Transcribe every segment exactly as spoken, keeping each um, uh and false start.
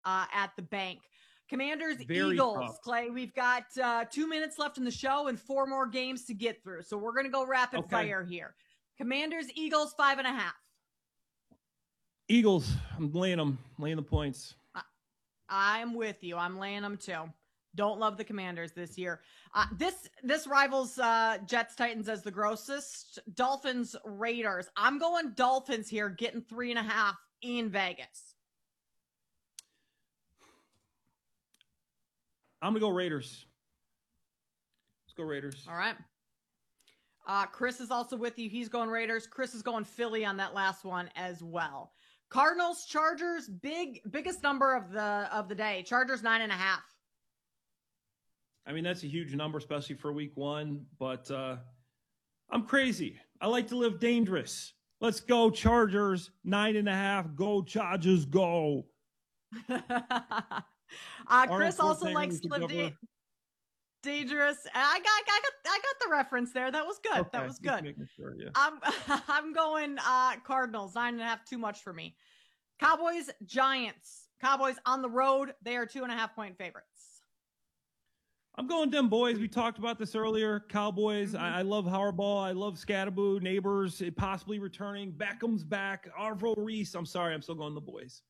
uh, at the bank. Commanders, Very Eagles, tough. Clay. We've got uh, two minutes left in the show and four more games to get through. So we're going to go rapid Okay. fire here. Commanders, Eagles, five and a half. Eagles, I'm laying them, laying the points. I, I'm with you. I'm laying them too. Don't love the Commanders this year. Uh, this this rivals uh, Jets Titans as the grossest. Dolphins Raiders. I'm going Dolphins here, getting three and a half in Vegas. I'm gonna go Raiders. Let's go Raiders. All right. Uh, Chris is also with you. He's going Raiders. Chris is going Philly on that last one as well. Cardinals Chargers. Big biggest number of the of the day. Chargers nine and a half. I mean, that's a huge number, especially for week one, but uh, I'm crazy. I like to live dangerous. Let's go Chargers, nine and a half. Go Chargers, go. uh, Chris also likes to live da- dangerous. I got, I got, I got the reference there. That was good. Okay, that was good. making sure, yeah. I'm, I'm going uh, Cardinals, nine and a half, too much for me. Cowboys, Giants. Cowboys on the road. They are two and a half point favorites. I'm going them boys. We talked about this earlier. Cowboys. Mm-hmm. I, I love Harbaugh. I love Scatterboo. Neighbors possibly returning. Beckham's back. Arvo Reese. I'm sorry. I'm still going the boys.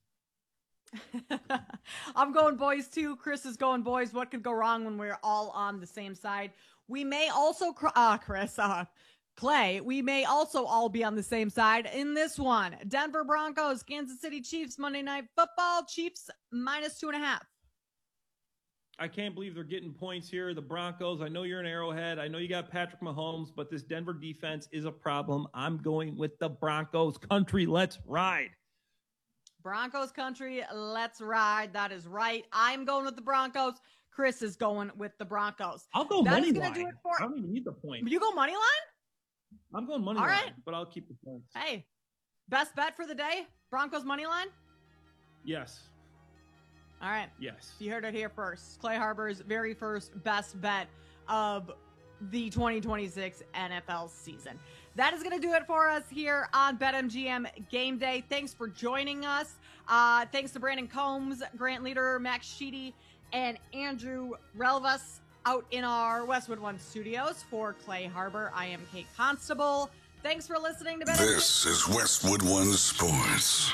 I'm going boys too. Chris is going boys. What could go wrong when we're all on the same side? We may also, uh, Chris, uh, Clay, we may also all be on the same side in this one. Denver Broncos, Kansas City Chiefs, Monday Night Football. Chiefs minus two and a half. I can't believe they're getting points here. The Broncos, I know you're an Arrowhead. I know you got Patrick Mahomes, but this Denver defense is a problem. I'm going with the Broncos country. Let's ride. Broncos country. Let's ride. That is right. I'm going with the Broncos. Chris is going with the Broncos. I'll go that money is gonna line. Do it for- I don't even need the point. You go money line? I'm going money All line, right. but I'll keep the points. Hey, best bet for the day? Broncos money line? Yes. All right. Yes. You heard it here first. Clay Harbor's very first best bet of the twenty twenty-six N F L season. That is going to do it for us here on BetMGM Game Day. Thanks for joining us. Uh, thanks to Brandon Combs, Grant Leader, Max Sheedy, and Andrew Relvas out in our Westwood One studios. For Clay Harbor, I am Kate Constable. Thanks for listening to BetMGM. This is Westwood One Sports.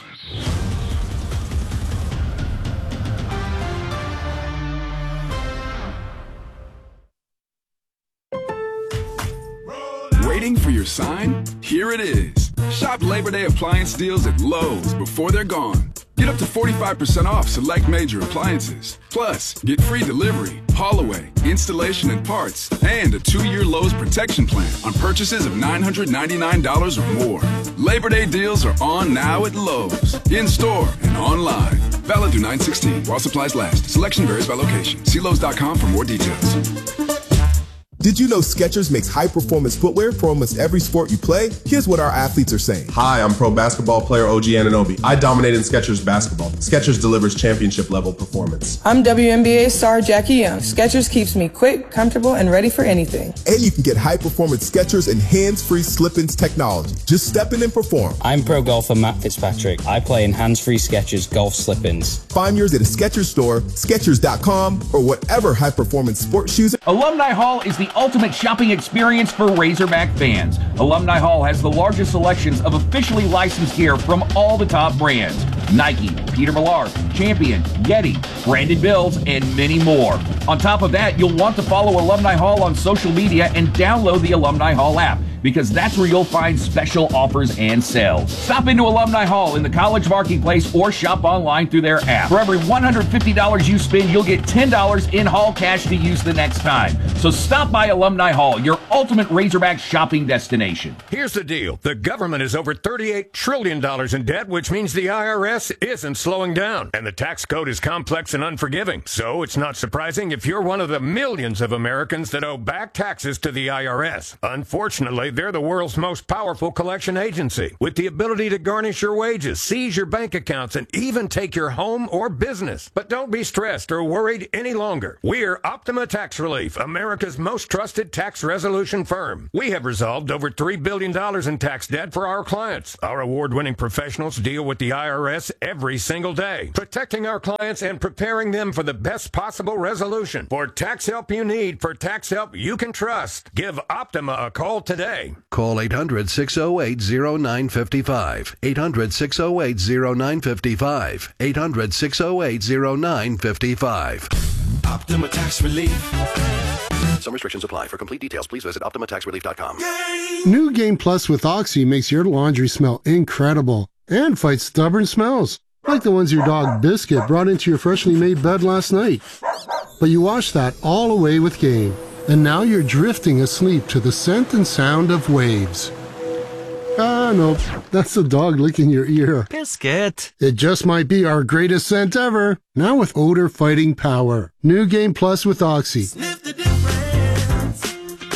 Waiting for your sign? Here it is. Shop Labor Day appliance deals at Lowe's before they're gone. Get up to forty-five percent off select major appliances. Plus, get free delivery, haul away, installation and parts, and a two-year Lowe's protection plan on purchases of nine hundred ninety-nine dollars or more. Labor Day deals are on now at Lowe's, in-store and online. Valid through nine sixteen while supplies last. Selection varies by location. See Lowe's dot com for more details. Did you know Skechers makes high-performance footwear for almost every sport you play? Here's what our athletes are saying. Hi, I'm pro basketball player O G Anunoby. I dominate in Skechers basketball. Skechers delivers championship-level performance. I'm W N B A star Jackie Young. Skechers keeps me quick, comfortable, and ready for anything. And you can get high-performance Skechers and hands-free slip-ins technology. Just step in and perform. I'm pro golfer Matt Fitzpatrick. I play in hands-free Skechers golf slip-ins. Find yours at a Skechers store, Skechers dot com, or whatever high-performance sports shoes. Alumni Hall is the ultimate shopping experience for Razorback fans. Alumni Hall has the largest selections of officially licensed gear from all the top brands. Nike, Peter Millar, Champion, Yeti, Brandon Bills, and many more. On top of that, you'll want to follow Alumni Hall on social media and download the Alumni Hall app, because that's where you'll find special offers and sales. Stop into Alumni Hall in the College Marketplace or shop online through their app. For every one hundred fifty dollars you spend, you'll get ten dollars in Hall cash to use the next time. So stop by Alumni Hall, your ultimate Razorback shopping destination. Here's the deal. The government is over thirty-eight trillion dollars in debt, which means the I R S isn't slowing down. And the tax code is complex and unforgiving. So it's not surprising if you're one of the millions of Americans that owe back taxes to the I R S. Unfortunately, Naturally, they're the world's most powerful collection agency with the ability to garnish your wages, seize your bank accounts, and even take your home or business. But don't be stressed or worried any longer. We're Optima Tax Relief, America's most trusted tax resolution firm. We have resolved over three billion dollars in tax debt for our clients. Our award-winning professionals deal with the I R S every single day, protecting our clients and preparing them for the best possible resolution. For tax help you need, for tax help you can trust, give Optima a call today. Call eight hundred, six oh eight, oh nine five five. eight hundred, six oh eight, oh nine five five. eight hundred, six oh eight, oh nine five five. Optima Tax Relief. Some restrictions apply. For complete details, please visit Optima Tax Relief dot com. New Game Plus with Oxy makes your laundry smell incredible and fights stubborn smells, like the ones your dog Biscuit brought into your freshly made bed last night. But you washed that all away with Game, and now you're drifting asleep to the scent and sound of waves. Ah, nope. That's the dog licking your ear. Biscuit. It just might be our greatest scent ever. Now with odor-fighting power. New Game Plus with Oxy. Sniff the difference.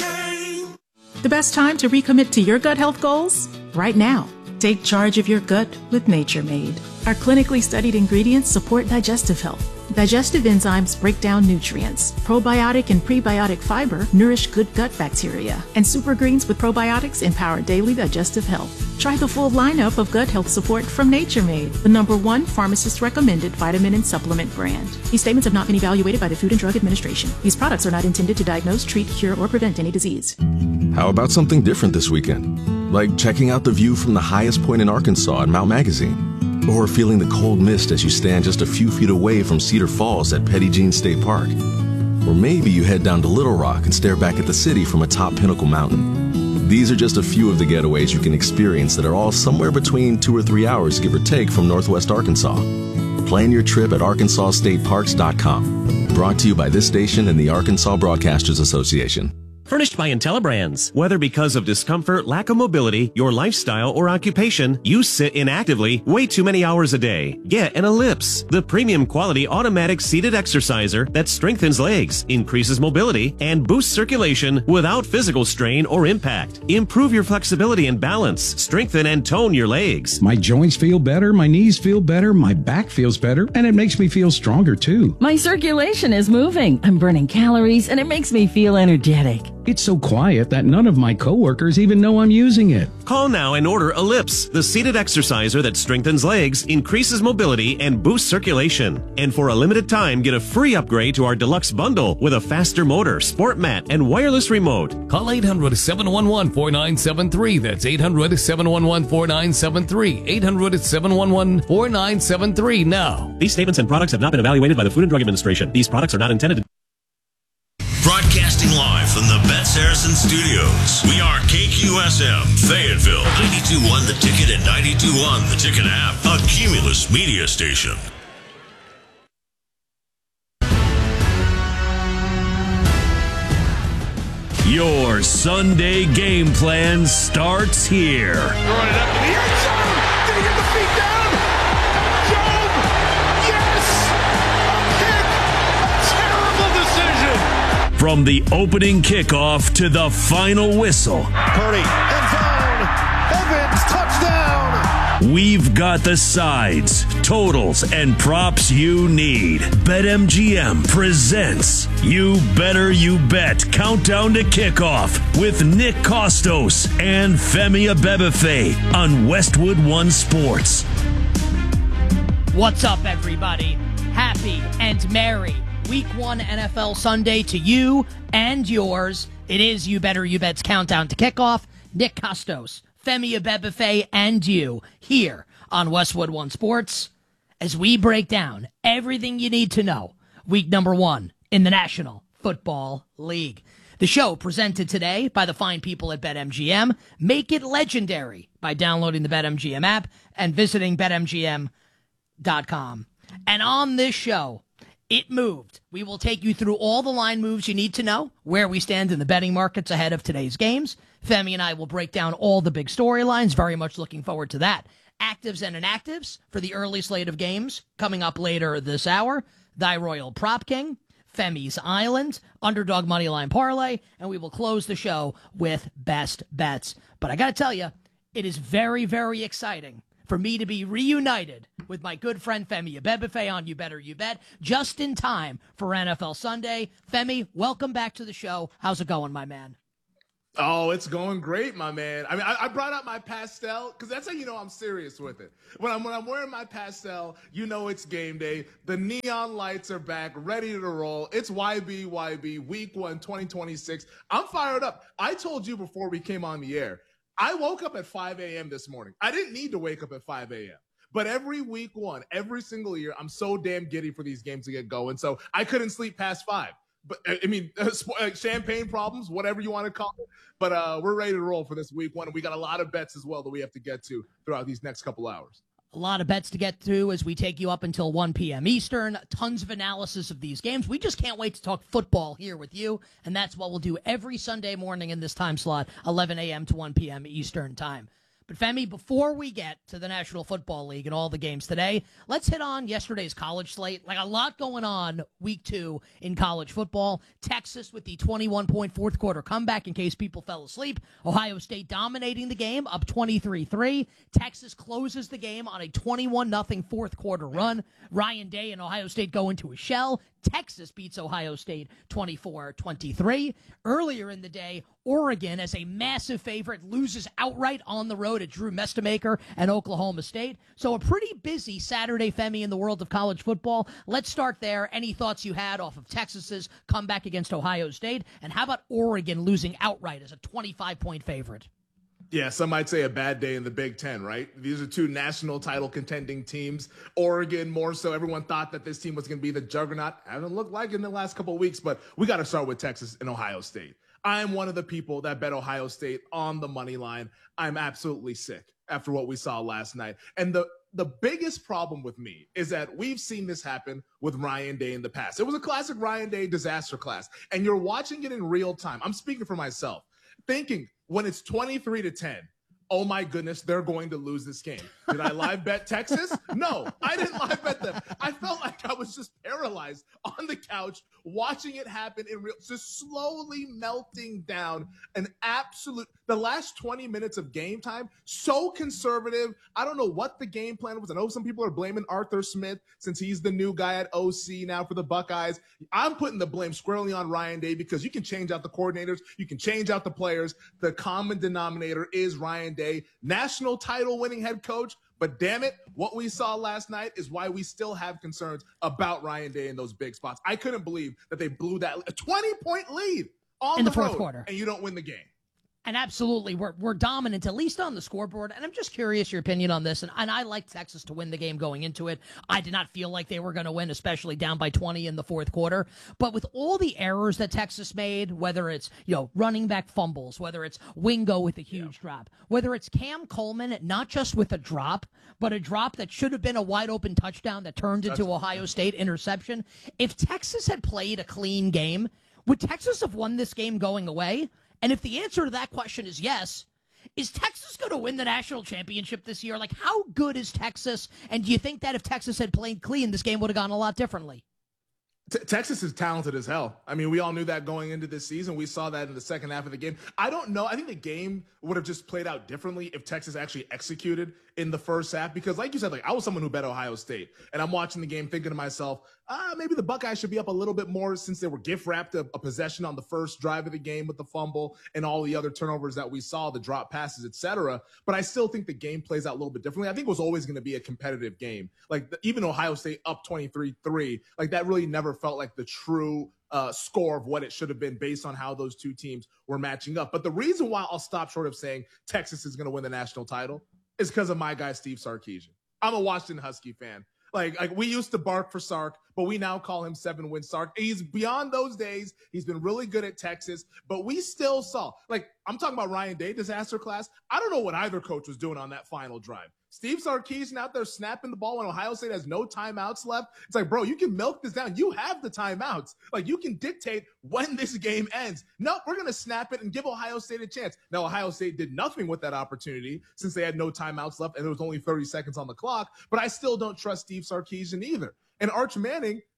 Game. The best time to recommit to your gut health goals? Right now. Take charge of your gut with Nature Made. Our clinically studied ingredients support digestive health. Digestive enzymes break down nutrients. Probiotic and prebiotic fiber nourish good gut bacteria. And super greens with probiotics empower daily digestive health. Try the full lineup of gut health support from Nature Made, the number one pharmacist-recommended vitamin and supplement brand. These statements have not been evaluated by the Food and Drug Administration. These products are not intended to diagnose, treat, cure, or prevent any disease. How about something different this weekend? Like checking out the view from the highest point in Arkansas at Mount Magazine. Or feeling the cold mist as you stand just a few feet away from Cedar Falls at Petty Jean State Park. Or maybe you head down to Little Rock and stare back at the city from atop Pinnacle Mountain. These are just a few of the getaways you can experience that are all somewhere between two or three hours, give or take, from Northwest Arkansas. Plan your trip at arkansas state parks dot com. Brought to you by this station and the Arkansas Broadcasters Association. Furnished by IntelliBrands. Whether because of discomfort, lack of mobility, your lifestyle, or occupation, you sit inactively way too many hours a day. Get an Ellipse, the premium quality automatic seated exerciser that strengthens legs, increases mobility, and boosts circulation without physical strain or impact. Improve your flexibility and balance, strengthen and tone your legs. My joints feel better, my knees feel better, my back feels better, and it makes me feel stronger too. My circulation is moving. I'm burning calories, and it makes me feel energetic. It's so quiet that none of my coworkers even know I'm using it. Call now and order Ellipse, the seated exerciser that strengthens legs, increases mobility, and boosts circulation. And for a limited time, get a free upgrade to our deluxe bundle with a faster motor, sport mat, and wireless remote. Call eight hundred, seven one one, four nine seven three. That's eight hundred, seven one one, four nine seven three. eight hundred, seven one one, four nine seven three now. These statements and products have not been evaluated by the Food and Drug Administration. These products are not intended to... Broadcasting live from the Bet Saracen Studios. We are K Q S M, Fayetteville, ninety-two point one The Ticket and ninety-two point one The Ticket app, a Cumulus media station. Your Sunday game plan starts here. Throwing it up to the end zone. Did he get the feet down? Job! Yes! A kick! A terrible decision! From the opening kickoff to the final whistle. Purdy, end zone! Evans, touchdown! We've got the sides, totals, and props you need. BetMGM presents You Better You Bet Countdown to Kickoff with Nick Costos and Femi Abebefe on Westwood One Sports. What's up, everybody? Happy and merry Week one N F L Sunday to you and yours. It is You Better You Bet's Countdown to Kickoff. Nick Costos, Femi Abebefe, and you here on Westwood One Sports as we break down everything you need to know. Week number one in the National Football League. The show presented today by the fine people at BetMGM. Make it legendary by downloading the BetMGM app and visiting bet M G M dot com. And on this show, it moved. We will take you through all the line moves you need to know, where we stand in the betting markets ahead of today's games. Femi and I will break down all the big storylines. Very much looking forward to that. Actives and inactives for the early slate of games coming up later this hour. Thy Royal Prop King. Femi's Island, Underdog Moneyline Parlay, and we will close the show with Best Bets. But I got to tell you, it is very, very exciting for me to be reunited with my good friend Femi Abebefe on You Better You Bet, just in time for N F L Sunday. Femi, welcome back to the show. How's it going, my man? Oh, it's going great, my man. I mean, I, I brought out my pastel because that's how you know I'm serious with it. When I'm when I'm wearing my pastel, you know it's game day. The neon lights are back, ready to roll. It's Y B Y B Week One, twenty twenty-six. I'm fired up. I told you before we came on the air, I woke up at five a.m. this morning. I didn't need to wake up at five a.m. But every week one, every single year, I'm so damn giddy for these games to get going. So I couldn't sleep past five. But I mean, champagne problems, whatever you want to call it. But uh, we're ready to roll for this week one. And we got a lot of bets as well that we have to get to throughout these next couple hours. A lot of bets to get through as we take you up until one p.m. Eastern. Tons of analysis of these games. We just can't wait to talk football here with you. And that's what we'll do every Sunday morning in this time slot, eleven a.m. to one p.m. Eastern time. But Femi, before we get to the National Football League and all the games today, let's hit on yesterday's college slate. Like a lot going on week two in college football. Texas with the twenty-one point fourth quarter comeback in case people fell asleep. Ohio State dominating the game up twenty-three three. Texas closes the game on a twenty-one nothing fourth quarter run. Ryan Day and Ohio State go into a shell. Texas beats Ohio State twenty-four twenty-three. Earlier in the day, Oregon, as a massive favorite, loses outright on the road at Drew Mestamaker and Oklahoma State. So a pretty busy Saturday, Femi, in the world of college football. Let's start there. Any thoughts you had off of Texas's comeback against Ohio State? And how about Oregon losing outright as a twenty-five point favorite? Yeah, some might say a bad day in the Big Ten, right? These are two national title contending teams. Oregon, more so, everyone thought that this team was going to be the juggernaut. Hasn't looked like it in the last couple of weeks, but we got to start with Texas and Ohio State. I'm one of the people that bet Ohio State on the money line. I'm absolutely sick after what we saw last night. And the the biggest problem with me is that we've seen this happen with Ryan Day in the past. It was a classic Ryan Day disaster class, and you're watching it in real time. I'm speaking for myself, thinking when it's twenty-three to ten, oh my goodness, they're going to lose this game. Did I live bet Texas? No, I didn't live bet them. I felt like I was just paralyzed on the couch watching it happen in real, just slowly melting down. An absolute, the last twenty minutes of game time, so conservative. I don't know what the game plan was. I know some people are blaming Arthur Smith since he's the new guy at O C now for the Buckeyes. I'm putting the blame squarely on Ryan Day because you can change out the coordinators, you can change out the players. The common denominator is Ryan Day, national title winning head coach. But damn it, what we saw last night is why we still have concerns about Ryan Day in those big spots. I couldn't believe that they blew that a twenty point lead on in the, the fourth road, quarter, and you don't win the game. And absolutely, we're we're dominant, at least on the scoreboard. And I'm just curious your opinion on this. And, and I like Texas to win the game going into it. I did not feel like they were going to win, especially down by twenty in the fourth quarter. But with all the errors that Texas made, whether it's, you know, running back fumbles, whether it's Wingo with a huge yeah. drop, whether it's Cam Coleman, not just with a drop, but a drop that should have been a wide open touchdown that turned into That's- Ohio State interception. If Texas had played a clean game, would Texas have won this game going away? And if the answer to that question is yes, is Texas going to win the national championship this year? Like, how good is Texas? And do you think that if Texas had played clean, this game would have gone a lot differently? T- Texas is talented as hell. I mean, we all knew that going into this season. We saw that in the second half of the game. I don't know. I think the game would have just played out differently if Texas actually executed in the first half. Because like you said, like I was someone who bet Ohio State. And I'm watching the game thinking to myself, ah, maybe the Buckeyes should be up a little bit more since they were gift wrapped a, a possession on the first drive of the game with the fumble and all the other turnovers that we saw, the drop passes, et cetera. But I still think the game plays out a little bit differently. I think it was always going to be a competitive game. Like the, even Ohio State up twenty-three three, like that really never felt like the true uh, score of what it should have been based on how those two teams were matching up. But the reason why I'll stop short of saying Texas is going to win the national title is because of my guy, Steve Sarkisian. I'm a Washington Husky fan. Like, like we used to bark for Sark, but we now call him seven win Sark. He's beyond those days. He's been really good at Texas, but we still saw, like, I'm talking about Ryan Day disaster class. I don't know what either coach was doing on that final drive. Steve Sarkisian out there snapping the ball when Ohio State has no timeouts left. It's like, bro, you can milk this down. You have the timeouts. Like, you can dictate when this game ends. No, we're going to snap it and give Ohio State a chance. Now, Ohio State did nothing with that opportunity since they had no timeouts left and there was only thirty seconds on the clock, but I still don't trust Steve Sarkisian either. And Arch Manning,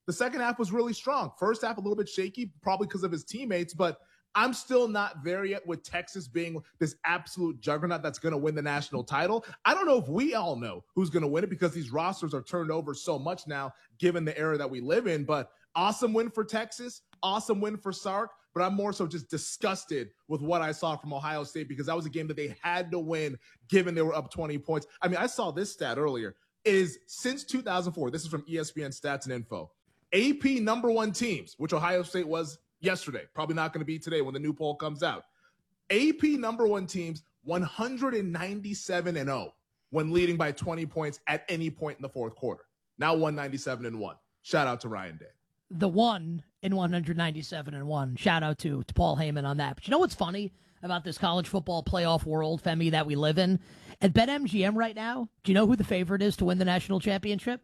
The second half was really strong. First half, a little bit shaky, probably because of his teammates, but I'm still not there yet with Texas being this absolute juggernaut that's going to win the national title. I don't know if we all know who's going to win it because these rosters are turned over so much now, given the era that we live in. But awesome win for Texas, awesome win for Sark. But I'm more so just disgusted with what I saw from Ohio State because that was a game that they had to win, given they were up twenty points. I mean, I saw this stat earlier. Is since two thousand four, this is from E S P N Stats and Info, A P number one teams, which Ohio State was yesterday, probably not going to be today when the new poll comes out. A P number one teams, one ninety-seven and oh when leading by twenty points at any point in the fourth quarter. Now one ninety-seven and one. Shout out to Ryan Day. The one in one ninety-seven and one. Shout out to, to Paul Heyman on that. But you know what's funny about this college football playoff world, Femi, that we live in? At BetMGM right now, do you know who the favorite is to win the national championship?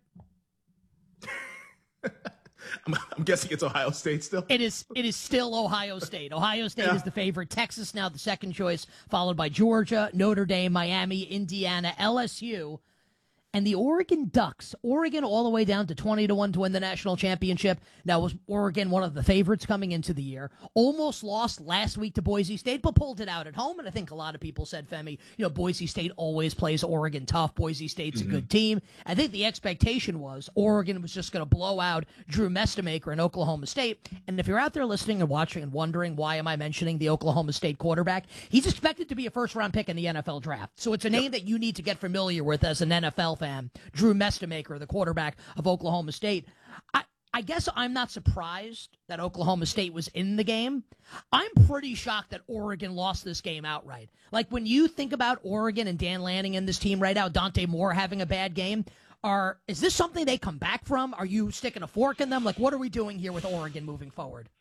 I'm, I'm guessing it's Ohio State still. It is It is still Ohio State. Ohio State yeah. is the favorite. Texas now the second choice, followed by Georgia, Notre Dame, Miami, Indiana, L S U. And the Oregon Ducks, Oregon all the way down to twenty to one to win the national championship. Now, was Oregon one of the favorites coming into the year? Almost lost last week to Boise State, but pulled it out at home. And I think a lot of people said, Femi, you know, Boise State always plays Oregon tough. Boise State's mm-hmm. a good team. I think the expectation was Oregon was just going to blow out Drew Mestemaker in Oklahoma State. And if you're out there listening and watching and wondering, why am I mentioning the Oklahoma State quarterback? He's expected to be a first-round pick in the N F L draft. So it's a name yep. that you need to get familiar with as an N F L fan. Drew Mestemaker, the quarterback of Oklahoma State. I, I guess I'm not surprised that Oklahoma State was in the game. I'm pretty shocked that Oregon lost this game outright. Like, when you think about Oregon and Dan Lanning and this team right now, Dante Moore having a bad game, are is this something they come back from? Are you sticking a fork in them? Like, what are we doing here with Oregon moving forward?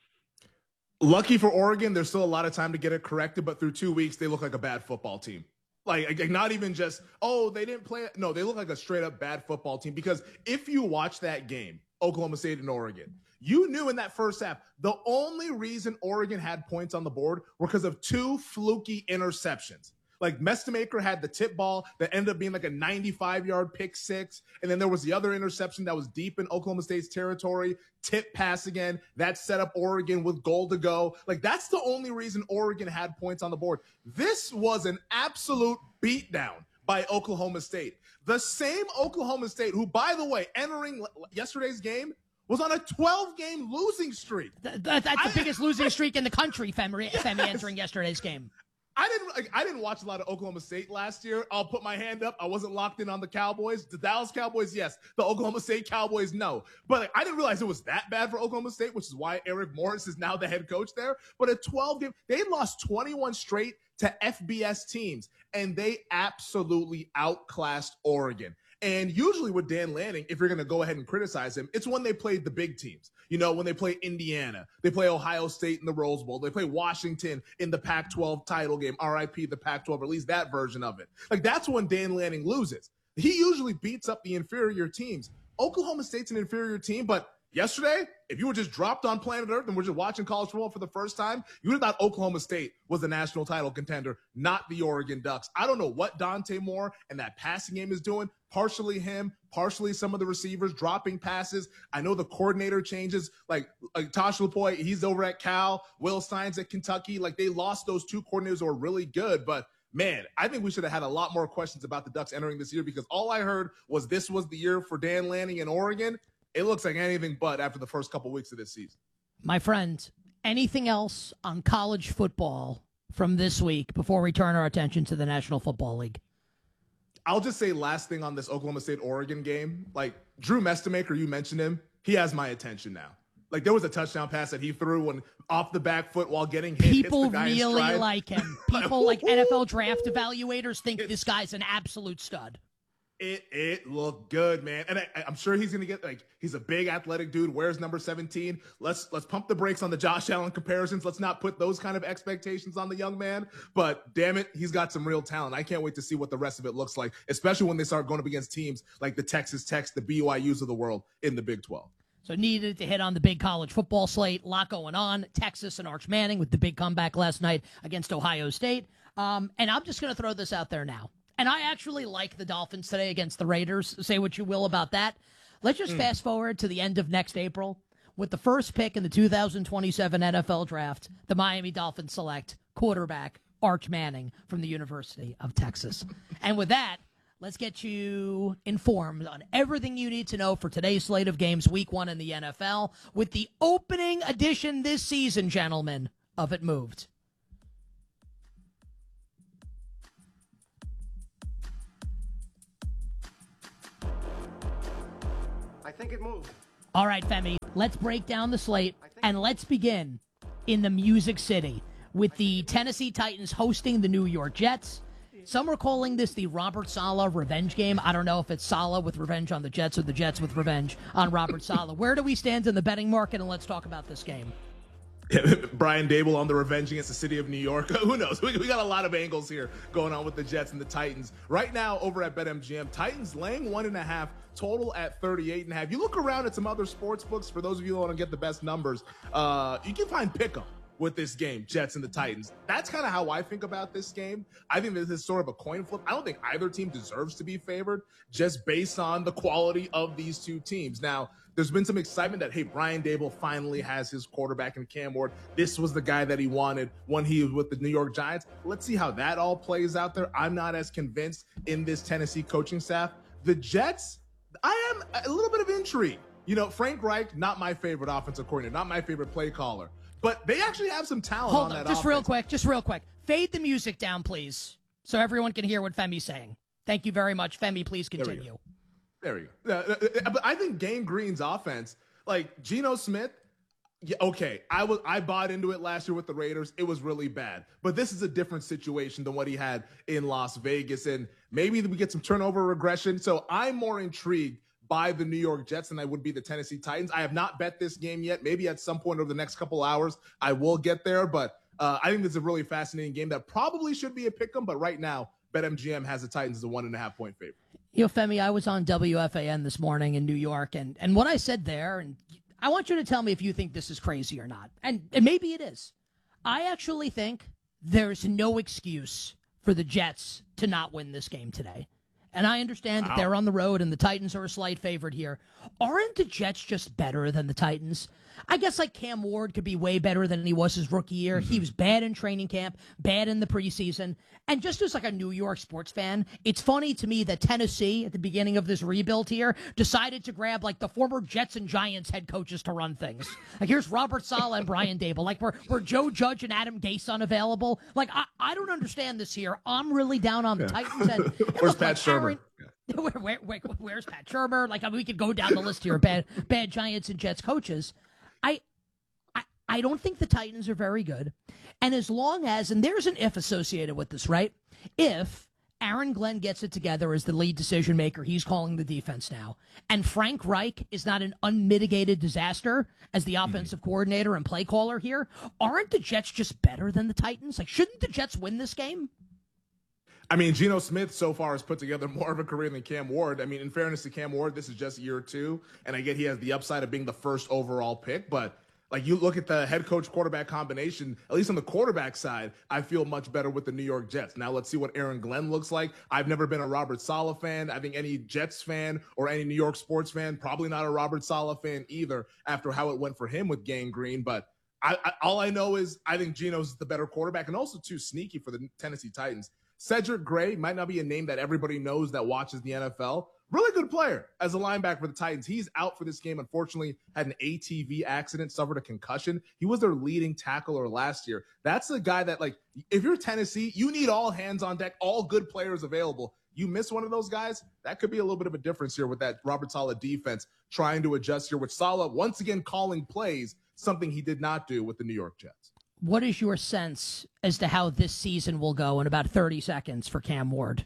Lucky for Oregon, there's still a lot of time to get it corrected, but through two weeks, they look like a bad football team. Like, like, not even just, oh, they didn't play. No, they look like a straight up bad football team. Because if you watch that game, Oklahoma State and Oregon, you knew in that first half, the only reason Oregon had points on the board were because of two fluky interceptions. Like, Mestemaker had the tip ball that ended up being like a ninety-five yard pick six. And then there was the other interception that was deep in Oklahoma State's territory. Tip pass again. That set up Oregon with goal to go. Like, that's the only reason Oregon had points on the board. This was an absolute beatdown by Oklahoma State. The same Oklahoma State who, by the way, entering yesterday's game, was on a twelve game losing streak. Th- th- that's I, the biggest losing streak in the country, Femi, yes. Femi entering yesterday's game. I didn't like, I didn't watch a lot of Oklahoma State last year. I'll put my hand up. I wasn't locked in on the Cowboys. The Dallas Cowboys, yes. The Oklahoma State Cowboys, no. But like, I didn't realize it was that bad for Oklahoma State, which is why Eric Morris is now the head coach there. But a twelve game, they lost twenty-one straight to F B S teams, and they absolutely outclassed Oregon. And usually with Dan Lanning, if you're going to go ahead and criticize him, it's when they played the big teams. You know, when they play Indiana, they play Ohio State in the Rose Bowl, they play Washington in the Pac twelve title game, R I P the Pac twelve, or at least that version of it. Like, that's when Dan Lanning loses. He usually beats up the inferior teams. Oklahoma State's an inferior team, but yesterday, if you were just dropped on planet Earth and were just watching college football for the first time, you would have thought Oklahoma State was the national title contender, not the Oregon Ducks. I don't know what Dante Moore and that passing game is doing. Partially him, partially some of the receivers dropping passes. I know the coordinator changes, like, like Tosh Lupoi, he's over at Cal, Will Steins at Kentucky. Like, they lost those two coordinators who were really good, but man, I think we should have had a lot more questions about the Ducks entering this year, because all I heard was this was the year for Dan Lanning in Oregon. It looks like anything but after the first couple weeks of this season. My friend, anything else on college football from this week before we turn our attention to the National Football League? I'll just say last thing on this Oklahoma State-Oregon game. Like, Drew Mestemaker, you mentioned him. He has my attention now. Like, there was a touchdown pass that he threw when off the back foot while getting hit. People really like him. People like N F L draft evaluators think this guy's an absolute stud. It it looked good, man, and I, I'm sure he's gonna get, like, he's a big athletic dude. Wears number seventeen. Let's let's pump the brakes on the Josh Allen comparisons. Let's not put those kind of expectations on the young man. But damn it, he's got some real talent. I can't wait to see what the rest of it looks like, especially when they start going up against teams like the Texas Techs, the B Y Us of the world in the Big twelve. So needed to hit on the big college football slate. A lot going on. Texas and Arch Manning with the big comeback last night against Ohio State. Um, and I'm just going to throw this out there now. And I actually like the Dolphins today against the Raiders. Say what you will about that. Let's just mm. fast forward to the end of next April. With the first pick in the two thousand twenty-seven N F L Draft, the Miami Dolphins select quarterback Arch Manning from the University of Texas. And with that, let's get you informed on everything you need to know for today's slate of games, week one in the N F L, with the opening edition this season, gentlemen, of It Moved. I think it moved. All right, Femi, let's break down the slate, and let's begin in the Music City with the Tennessee Titans hosting the New York Jets. Some are calling this the Robert Saleh revenge game. I don't know if it's Saleh with revenge on the Jets or the Jets with revenge on Robert Saleh. Where do we stand in the betting market, and let's talk about this game. Brian Daboll on the revenge against the city of New York. Who knows? We, we got a lot of angles here going on with the Jets and the Titans. Right now, over at BetMGM, Titans laying one and a half, total at thirty-eight and a half. You look around at some other sports books, for those of you who want to get the best numbers, uh, you can find pick'em with this game, Jets and the Titans. That's kind of how I think about this game. I think this is sort of a coin flip. I don't think either team deserves to be favored just based on the quality of these two teams. Now, there's been some excitement that, hey, Brian Daboll finally has his quarterback in Cam Ward. This was the guy that he wanted when he was with the New York Giants. Let's see how that all plays out there. I'm not as convinced in this Tennessee coaching staff. The Jets, I am a little bit of intrigue. You know, Frank Reich, not my favorite offensive coordinator, not my favorite play caller. But they actually have some talent Hold on, on that just offense. real quick, just real quick. Fade the music down, please, so everyone can hear what Femi's saying. Thank you very much. Femi, please continue. There we go. There we go. Uh, but I think Gang Green's offense, like Geno Smith, yeah, okay, I was I bought into it last year with the Raiders. It was really bad. But this is a different situation than what he had in Las Vegas. And maybe we get some turnover regression. So I'm more intrigued by the New York Jets than I would be the Tennessee Titans. I have not bet this game yet. Maybe at some point over the next couple hours, I will get there. But uh, I think this is a really fascinating game that probably should be a pick'em. But right now, BetMGM has the Titans as a one and a half point favorite. You know, Femi, I was on W F A N this morning in New York, and, and what I said there, and I want you to tell me if you think this is crazy or not. And, and maybe it is. I actually think there's no excuse for the Jets to not win this game today. And I understand wow. that they're on the road and the Titans are a slight favorite here. Aren't the Jets just better than the Titans? I guess like Cam Ward could be way better than he was his rookie year. Mm-hmm. He was bad in training camp, bad in the preseason. And just as like a New York sports fan, it's funny to me that Tennessee, at the beginning of this rebuild here, decided to grab like the former Jets and Giants head coaches to run things. Like here's Robert Saleh and Brian Daboll. Like were, were Joe Judge and Adam Gase unavailable? Like I, I don't understand this here. I'm really down on the yeah. Titans. And, and Where's look, Pat like Shurmur? Aaron, where, where, where, where's Pat Shurmur? Like I mean, we could go down the list here. Bad, bad Giants and Jets coaches. I, I, I don't think the Titans are very good. And as long as, and there's an if associated with this, right? If Aaron Glenn gets it together as the lead decision maker, he's calling the defense now, and Frank Reich is not an unmitigated disaster as the offensive mm-hmm. coordinator and play caller here, aren't the Jets just better than the Titans? Like, shouldn't the Jets win this game? I mean, Geno Smith so far has put together more of a career than Cam Ward. I mean, in fairness to Cam Ward, this is just year two, and I get he has the upside of being the first overall pick, but like you look at the head coach quarterback combination, at least on the quarterback side, I feel much better with the New York Jets. Now let's see what Aaron Glenn looks like. I've never been a Robert Saleh fan. I think any Jets fan or any New York sports fan, probably not a Robert Saleh fan either after how it went for him with Gang Green. But I, I, all I know is I think Geno's the better quarterback and also too sneaky for the Tennessee Titans. Cedric Gray might not be a name that everybody knows that watches the N F L. Really good player as a linebacker for the Titans. He's out for this game. Unfortunately, had an A T V accident, suffered a concussion. He was their leading tackler last year. That's a guy that, like, if you're Tennessee, you need all hands on deck, all good players available. You miss one of those guys, that could be a little bit of a difference here with that Robert Saleh defense trying to adjust here, with Saleh once again calling plays, something he did not do with the New York Jets. What is your sense as to how this season will go in about thirty seconds for Cam Ward?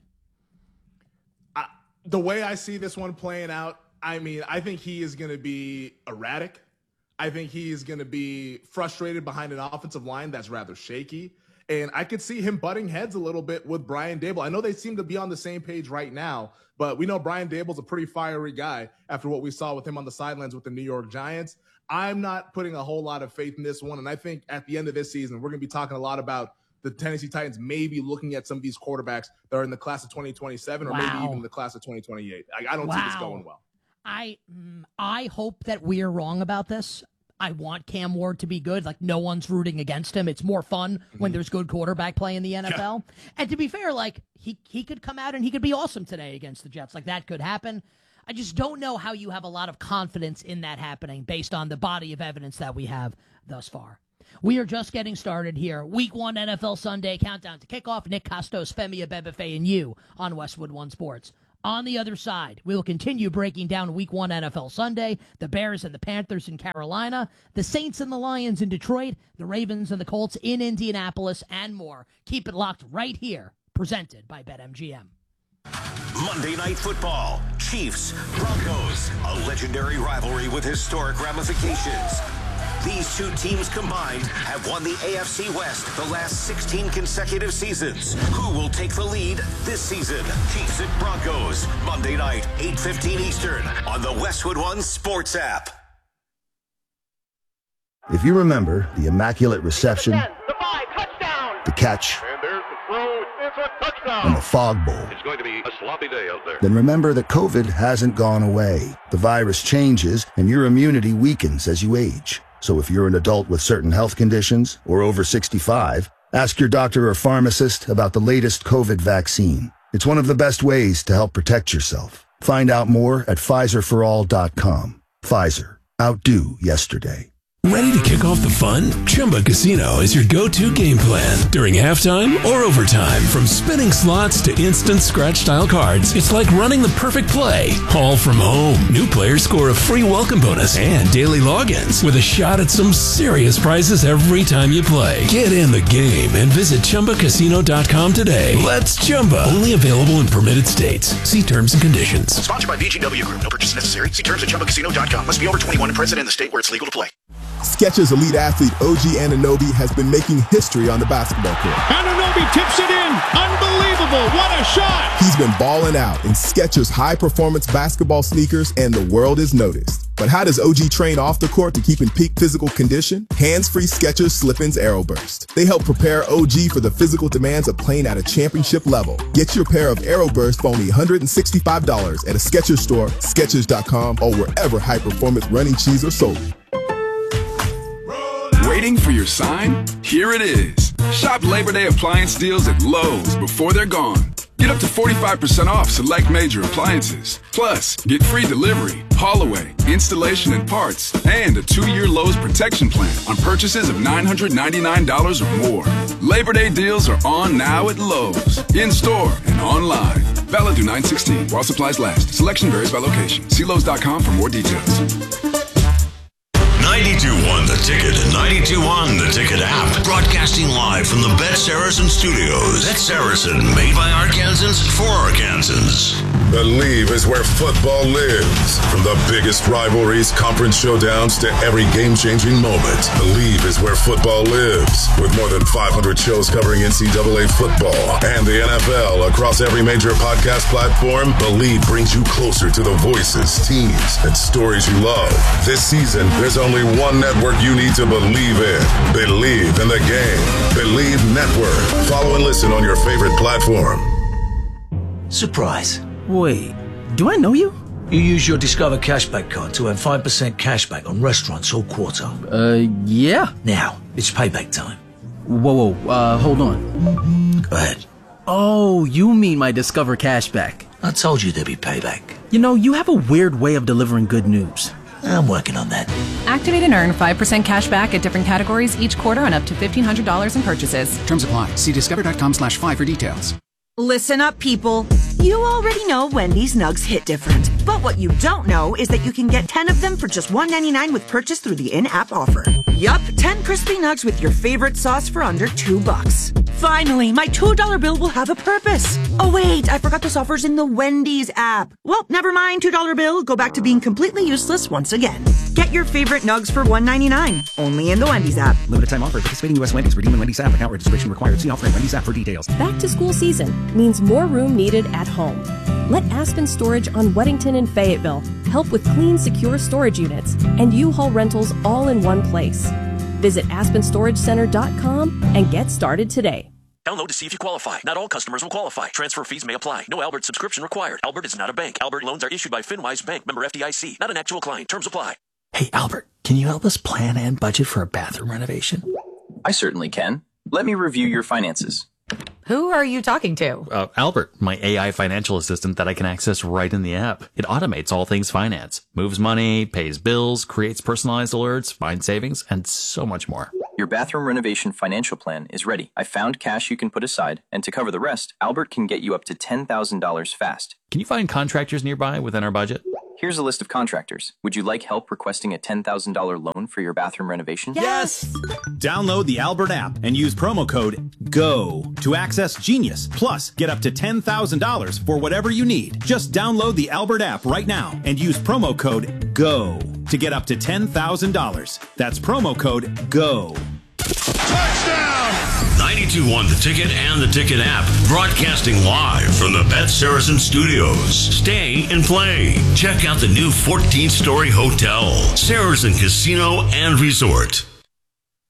I, the way I see this one playing out, I mean, I think he is going to be erratic. I think he is going to be frustrated behind an offensive line that's rather shaky. And I could see him butting heads a little bit with Brian Daboll. I know they seem to be on the same page right now, but we know Brian Daboll's a pretty fiery guy after what we saw with him on the sidelines with the New York Giants. I'm not putting a whole lot of faith in this one. And I think at the end of this season, we're going to be talking a lot about the Tennessee Titans maybe looking at some of these quarterbacks that are in the class of twenty twenty-seven or wow. maybe even the class of twenty twenty-eight. I, I don't wow. see this going well. I mm, I hope that we are wrong about this. I want Cam Ward to be good. Like, no one's rooting against him. It's more fun mm-hmm. when there's good quarterback play in the N F L. Yeah. And to be fair, like, he, he could come out and he could be awesome today against the Jets. Like, that could happen. I just don't know how you have a lot of confidence in that happening based on the body of evidence that we have thus far. We are just getting started here. Week one N F L Sunday, countdown to kickoff. Nick Costos, Femi Abebefe, and you on Westwood One Sports. On the other side, we will continue breaking down Week one N F L Sunday, the Bears and the Panthers in Carolina, the Saints and the Lions in Detroit, the Ravens and the Colts in Indianapolis, and more. Keep it locked right here, presented by BetMGM. Monday Night Football, Chiefs, Broncos, a legendary rivalry with historic ramifications. These two teams combined have won the A F C West the last sixteen consecutive seasons. Who will take the lead this season? Chiefs and Broncos, Monday night, eight fifteen Eastern, on the Westwood One Sports app. If you remember the immaculate reception, ten, the, five, touchdown. the catch, and there's the throw, it's a touchdown. and the fog bowl, it's going to be a sloppy day out there. Then remember that COVID hasn't gone away. The virus changes, and your immunity weakens as you age. So if you're an adult with certain health conditions or over sixty-five, ask your doctor or pharmacist about the latest COVID vaccine. It's one of the best ways to help protect yourself. Find out more at Pfizer for all dot com. Pfizer. Outdo yesterday. Ready to kick off the fun? Chumba Casino is your go-to game plan during halftime or overtime. From spinning slots to instant scratch-style cards, it's like running the perfect play, all from home. New players score a free welcome bonus and daily logins with a shot at some serious prizes every time you play. Get in the game and visit Chumba Casino dot com today. Let's Chumba. Only available in permitted states. See terms and conditions. Sponsored by B G W Group. No purchase necessary. See terms at Chumba Casino dot com. Must be over twenty-one and present in the state where it's legal to play. Skechers elite athlete O G Anunoby has been making history on the basketball court. Anunoby tips it in. Unbelievable. What a shot. He's been balling out in Skechers high-performance basketball sneakers, and the world is noticed. But how does O G train off the court to keep in peak physical condition? Hands-free Skechers Slip-ins Aeroburst. They help prepare O G for the physical demands of playing at a championship level. Get your pair of Aeroburst for only one hundred sixty-five dollars at a Skechers store, Skechers dot com, or wherever high-performance running shoes are sold. Waiting for your sign? Here it is. Shop Labor Day appliance deals at Lowe's before they're gone. Get up to forty-five percent off select major appliances. Plus, get free delivery, haul away, installation and parts, and a two-year Lowe's protection plan on purchases of nine hundred ninety-nine dollars or more. Labor Day deals are on now at Lowe's, in-store and online. Valid through nine sixteen while supplies last. Selection varies by location. See Lowe's dot com for more details. ninety-two point one The Ticket and ninety-two point one The Ticket app. Broadcasting live from the Bet Saracen studios. Bet Saracen, made by Arkansans for Arkansans. Believe is where football lives. From the biggest rivalries, conference showdowns, to every game-changing moment. Believe is where football lives. With more than five hundred shows covering N C double A football and the N F L across every major podcast platform, Believe brings you closer to the voices, teams, and stories you love. This season, there's only one network you need to believe in. Believe in the game. Believe Network. Follow and listen on your favorite platform. Surprise. Wait, do I know you? You use your Discover Cashback card to earn five percent cashback on restaurants all quarter. Uh, yeah. Now, it's payback time. Whoa, whoa, uh, hold on. Go ahead. Oh, you mean my Discover Cashback. I told you there'd be payback. You know, you have a weird way of delivering good news. I'm working on that. Activate and earn five percent cash back at different categories each quarter on up to fifteen hundred dollars in purchases. Terms apply. See discover.com slash five for details. Listen up, people. You already know Wendy's Nugs hit different. But what you don't know is that you can get ten of them for just one ninety-nine with purchase through the in-app offer. Yup, ten crispy nugs with your favorite sauce for under two bucks. Finally, my two dollar bill will have a purpose. Oh wait, I forgot this offer's in the Wendy's app. Well, never mind, two dollar bill. Go back to being completely useless once again. Get your favorite nugs for one ninety-nine. Only in the Wendy's app. Limited time offer. Participating U S Wendy's. Redeem in Wendy's app. Account registration required. See offer in Wendy's app for details. Back to school season means more room needed at home. Let Aspen Storage on Weddington and Fayetteville help with clean, secure storage units and U-Haul rentals all in one place. Visit aspen storage center dot com and get started today. Download to see if you qualify. Not all customers will qualify. Transfer fees may apply. No Albert subscription required. Albert is not a bank. Albert loans are issued by FinWise Bank, member F D I C. Not an actual client. Terms apply. Hey, Albert, can you help us plan and budget for a bathroom renovation? I certainly can. Let me review your finances. Who are you talking to? Uh, Albert, my A I financial assistant that I can access right in the app. It automates all things finance, moves money, pays bills, creates personalized alerts, finds savings, and so much more. Your bathroom renovation financial plan is ready. I found cash you can put aside, and to cover the rest, Albert can get you up to ten thousand dollars fast. Can you find contractors nearby within our budget? Here's a list of contractors. Would you like help requesting a ten thousand dollars loan for your bathroom renovation? Yes! Download the Albert app and use promo code GO to access Genius. Plus, get up to ten thousand dollars for whatever you need. Just download the Albert app right now and use promo code GO to get up to ten thousand dollars. That's promo code GO. Touchdown! ninety-two point one The Ticket and the Ticket app, broadcasting live from the Bet Saracen Studios. Stay and play. Check out the new fourteen story hotel, Saracen Casino and Resort.